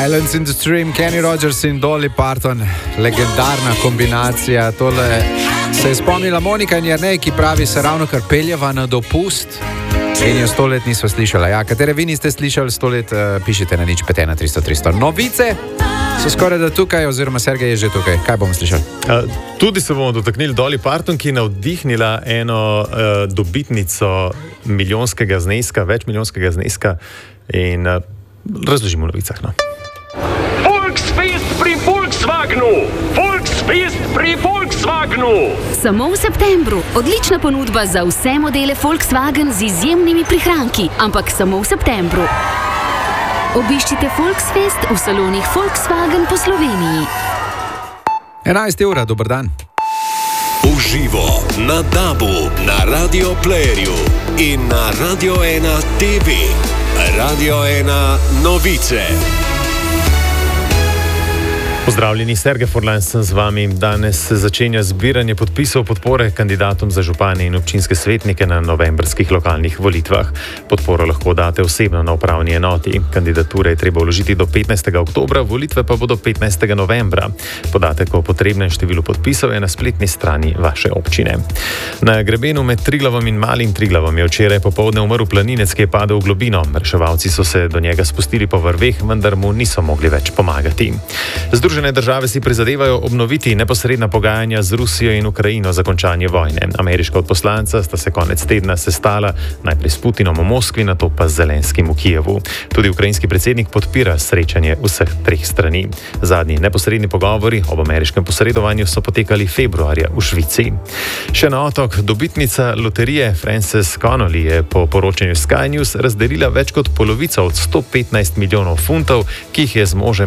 Islands in the Stream, Kenny Rogers in Dolly Parton, legendarna kombinacija. Tole se je spomnila Monika in Jernej, ki pravi, se ravno kar peljeva na dopust in jo 100 let nisva slišala. Ja, katere vi niste slišali 100 let, pišite na 051 300 300. Novice so skoraj da tukaj, oziroma Sergej je že tukaj. Kaj bomo slišali? Tudi se bomo dotaknili Dolly Parton, ki je navdihnila eno dobitnico milijonskega zneska, večmilijonskega zneska in razložimo v novicah. No. Volksfest pri Volkswagenu! Volksfest pri Volkswagenu! Samo v septembru. Odlična ponudba za vse modele Volkswagen z izjemnimi prihranki, ampak samo v septembru. Obiščite Volksfest v salonih Volkswagen po Sloveniji. 11 ura, dober dan. Uživo na DAB-u, na Radio Playerju in na Radio 1 TV. Radio 1 novice. Pozdravljeni, Sergej Forlan sem z vami. Danes se začenja zbiranje podpisov podpore kandidatom za župane in občinske svetnike na novembrskih lokalnih volitvah. Podporo lahko date osebno na upravni enoti. Kandidature je treba vložiti do 15. oktobra, volitve pa bodo 15. novembra. Podatek o potrebnem številu podpisov je na spletni strani vaše občine. Na grebenu med Triglavom in Malim Triglavom je včeraj popoldne umrl planinec, ki je padel v globino. Reševalci so se do njega spustili po vrveh, vendar mu niso mogli več pomagati. Združene države si prizadevajo obnoviti neposredna pogajanja z Rusijo in Ukrajino za končanje vojne. Ameriška odposlanca sta se konec tedna sestala, najprej s Putinom v Moskvi, nato pa z Zelenskim v Kijevu. Tudi ukrajinski predsednik podpira srečanje vseh treh strani. Zadnji neposredni pogovori ob ameriškem posredovanju so potekali februarja v Švici. Še na otok, dobitnica loterije Frances Connolly je po poročanju Sky News razdelila več kot polovico od 115 milijonov funtov, ki jih je z možem